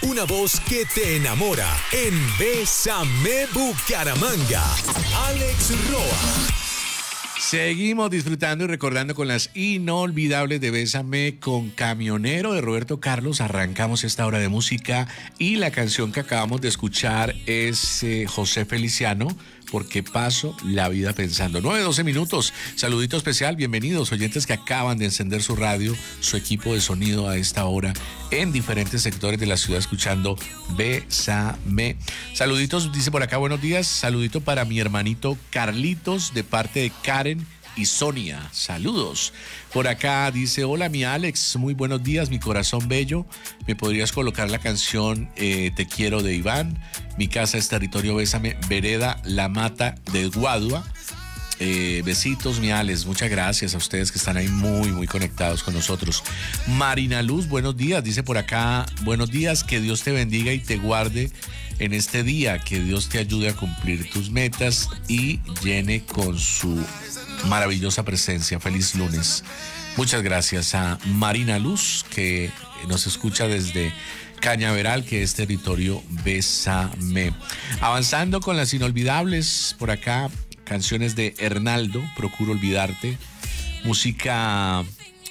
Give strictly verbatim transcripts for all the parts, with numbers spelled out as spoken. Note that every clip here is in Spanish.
una voz que te enamora en Bésame Bucaramanga. Alex Roa. Seguimos disfrutando y recordando con las inolvidables de Bésame con Camionero de Roberto Carlos. Arrancamos esta hora de música y la canción que acabamos de escuchar es eh, José Feliciano, Porque paso la vida pensando. nueve, doce minutos. Saludito especial, bienvenidos oyentes que acaban de encender su radio, su equipo de sonido a esta hora en diferentes sectores de la ciudad escuchando Bésame. Saluditos, dice por acá, buenos días. Saludito para mi hermanito Carlitos de parte de Karen y Sonia. Saludos. Por acá dice, hola mi Alex, muy buenos días, mi corazón bello. ¿Me podrías colocar la canción eh, Te quiero de Iván? Mi casa es territorio Bésame, Vereda La Mata de Guadua. Eh, besitos, mi Alex, muchas gracias a ustedes que están ahí muy, muy conectados con nosotros. Marina Luz, buenos días, dice por acá, buenos días, que Dios te bendiga y te guarde en este día, que Dios te ayude a cumplir tus metas y llene con su maravillosa presencia. Feliz lunes. Muchas gracias a Marina Luz, que nos escucha desde Cañaveral, que es territorio Bésame. Avanzando con las inolvidables, por acá, canciones de Hernaldo, Procuro Olvidarte, música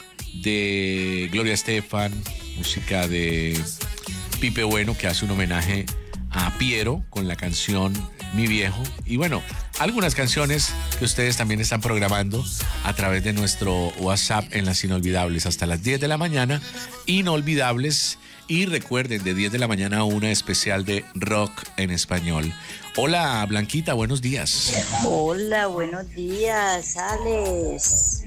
de Gloria Estefan, música de Pipe Bueno, que hace un homenaje a Piero con la canción Mi Viejo, y bueno, algunas canciones que ustedes también están programando a través de nuestro WhatsApp en las inolvidables hasta las diez de la mañana, inolvidables. Y recuerden, de diez de la mañana una especial de rock en español. Hola, Blanquita, buenos días. Hola, buenos días, Alex.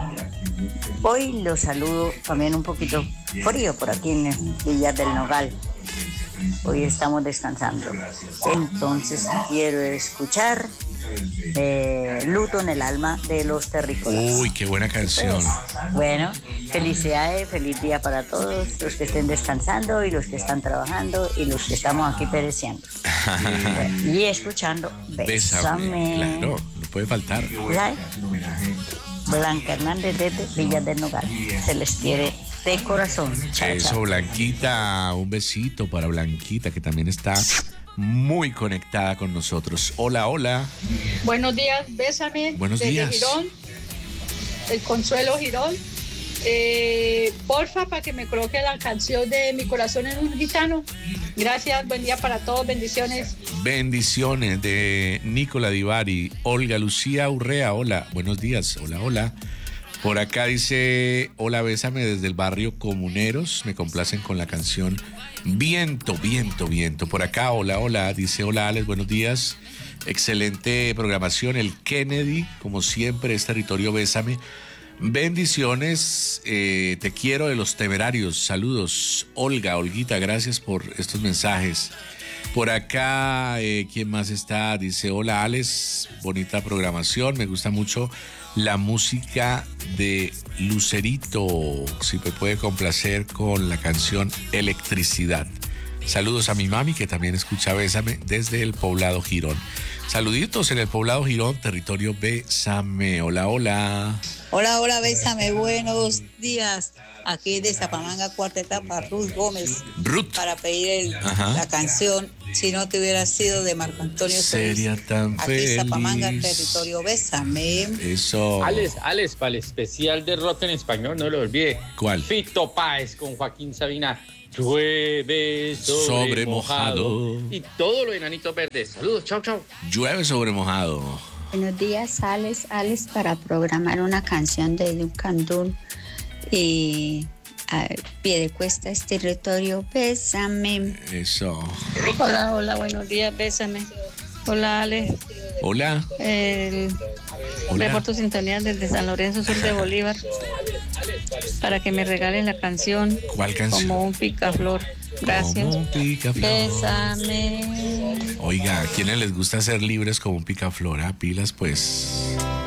Hoy los saludo también un poquito frío por aquí en Villas del Nogal. Hoy estamos descansando. Entonces quiero escuchar eh, Luto en el alma de Los Terrícolas. Uy, qué buena canción. Pues, bueno, felicidades, feliz día para todos los que estén descansando y los que están trabajando y los que estamos aquí pereciendo. y, y escuchando Bésame. Bésame. Claro, no puede faltar. ¿Sabe? Blanca Hernández desde Villas del Nogal. Se les quiere de corazón. Chao, Eso, chao. Blanquita, un besito para Blanquita, que también está muy conectada con nosotros. Hola, hola. Buenos días, Bésame. Buenos desde días. Girón, el Consuelo Girón. Eh, porfa, para que me coloque la canción de Mi corazón es un gitano. Gracias, buen día para todos, bendiciones. Bendiciones de Nicola Divari. Olga Lucía Urrea, hola, buenos días. Hola, hola. Por acá dice, hola, Bésame desde el barrio Comuneros. Me complacen con la canción Viento, Viento, Viento. Por acá, hola, hola. Dice, hola, Alex, buenos días. Excelente programación. El Kennedy, como siempre, es territorio Bésame. Bendiciones, eh, te quiero de Los Temerarios. Saludos, Olga, Olguita, gracias por estos mensajes. Por acá, eh, ¿quién más está? Dice, hola, Alex, bonita programación. Me gusta mucho la música de Lucerito. Si me puede complacer con la canción Electricidad. Saludos a mi mami, que también escucha Bésame desde el poblado Girón. Saluditos en el poblado Girón, territorio Bésame. Hola, hola. Hola, hola, Bésame, buenos días. Aquí de Zapamanga, cuarta etapa, Ruth Gómez. Ruth. Para pedir el, Ajá. la canción Si no te hubiera sido de Marco Antonio Solís. Sería tan Aquí feliz. Zapamanga, territorio Bésame. Eso. Alex, Alex, para el especial de rock en español, no lo olvide. ¿Cuál? Fito Páez con Joaquín Sabina. Llueve sobre, Sobre mojado. mojado. Y todo lo de Enanitos Verdes. Saludos, chao, chao. Llueve sobre mojado. Buenos días, Alex. Alex, para programar una canción de Duncan Dunn y a pie de cuesta es territorio Bésame. Eso. Hola, hola, buenos días, Bésame. Hola, Ale. Hola. El Hola. reporto sintonía desde San Lorenzo, sur de Bolívar, para que me regalen la canción. ¿Cuál canción? Como un picaflor. Gracias. Como un picaflor. Bésame. Oiga, ¿a quiénes les gusta ser libres como un picaflor? Ah, pilas, pues.